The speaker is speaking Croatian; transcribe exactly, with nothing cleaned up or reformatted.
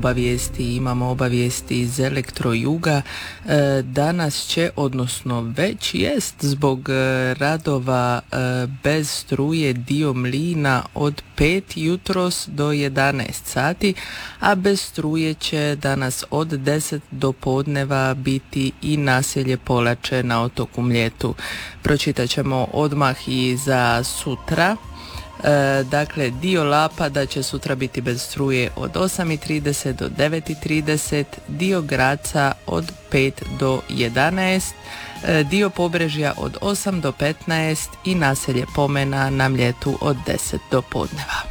obavijesti, imamo obavijesti iz Elektrojuga. E, danas će, odnosno već jest, zbog e, radova e, bez struje dio Mlina od pet jutros do jedanaest sati, a bez struje će danas od deset do podneva biti i naselje Polače na otoku Mljetu. Pročitat ćemo odmah i za sutra. E, dakle, dio Lapada će sutra biti bez struje od osam i trideset do devet i trideset, dio Graca od pet do jedanaest, e, dio Pobrežja od osam do petnaest i naselje Pomena na Mljetu od deset do podneva.